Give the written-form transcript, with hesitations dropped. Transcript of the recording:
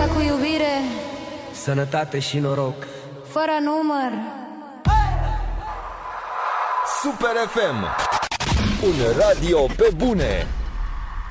cu iubire, sănătate și noroc, fără număr. Super FM, un radio pe bune.